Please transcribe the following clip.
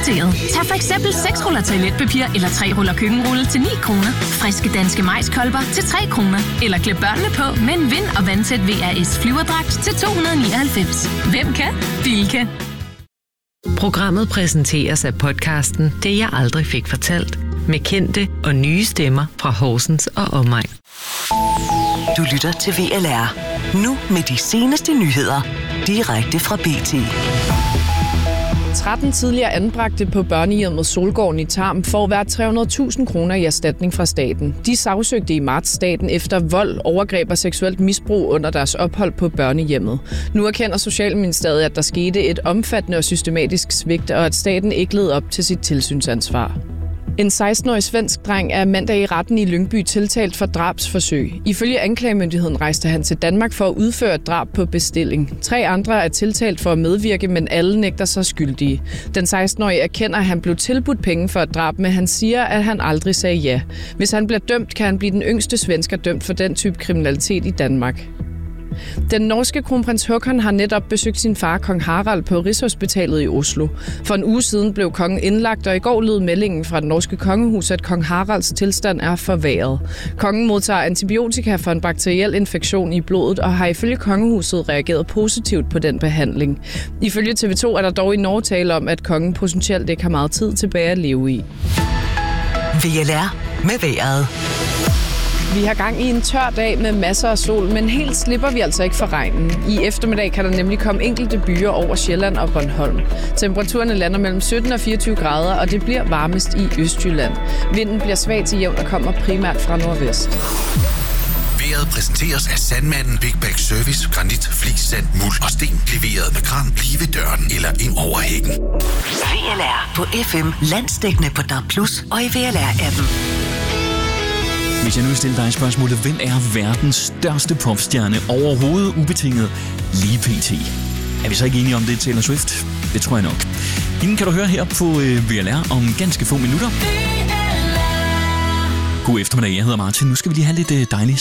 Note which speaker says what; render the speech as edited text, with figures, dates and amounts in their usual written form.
Speaker 1: præsenteret. Tag for eksempel 6 ruller toiletpapir eller 3 ruller køkkenrulle til 9 kroner. Friske danske majskolber til 3 kroner. Eller klæd børnene på med en vind- og vandtæt VRS flyverdragt til 299. Hvem kan? Bilka.
Speaker 2: Programmet præsenteres af podcasten Det jeg aldrig fik fortalt. Med kendte og nye stemmer fra Horsens og omegn.
Speaker 3: Du lytter til VLR. Nu med de seneste nyheder. Direkte fra BT.
Speaker 4: 13 tidligere anbragte på børnehjemmet Solgården i Tarm får hver 300.000 kroner i erstatning fra staten. De sagsøgte i marts staten efter vold, overgreb og seksuelt misbrug under deres ophold på børnehjemmet. Nu erkender Socialministeriet, at der skete et omfattende og systematisk svigt, og at staten ikke led op til sit tilsynsansvar. En 16-årig svensk dreng er mandag i retten i Lyngby tiltalt for drabsforsøg. Ifølge anklagemyndigheden rejste han til Danmark for at udføre et drab på bestilling. 3 andre er tiltalt for at medvirke, men alle nægter sig skyldige. Den 16-årige erkender, at han blev tilbudt penge for et drab, men han siger, at han aldrig sagde ja. Hvis han bliver dømt, kan han blive den yngste svensker dømt for den type kriminalitet i Danmark. Den norske kronprins Håkon har netop besøgt sin far, kong Harald, på Rigshospitalet i Oslo. For en uge siden blev kongen indlagt, og i går lød meldingen fra det norske kongehus, at kong Haralds tilstand er forværret. Kongen modtager antibiotika for en bakteriel infektion i blodet, og har ifølge kongehuset reageret positivt på den behandling. Ifølge TV2 er der dog i Norge tale om, at kongen potentielt ikke har meget tid tilbage at leve i.
Speaker 3: VLR med vejret.
Speaker 4: Vi har gang i en tør dag med masser af sol, men helt slipper vi altså ikke for regnen. I eftermiddag kan der nemlig komme enkelte byer over Sjælland og Bornholm. Temperaturerne lander mellem 17 og 24 grader, og det bliver varmest i Østjylland. Vinden bliver svag til jævn og kommer primært fra nordvest.
Speaker 5: Vejret præsenteres af Sandmanden Big Bag Service, granit, flis, sand, muld og sten. Leveret med kran lige ved døren eller ind over hækken.
Speaker 3: VLR på FM, landsdækkende på DAB+ og i VLR-appen.
Speaker 6: Hvis jeg nu stiller dig spørgsmålet, hvem er verdens største popstjerne overhovedet ubetinget lige pt? Er vi så ikke enige om det, Taylor Swift? Det tror jeg nok. Hende kan du høre her på VLR om ganske få minutter. God eftermiddag, jeg hedder Martin. Nu skal vi lige have lidt dejlig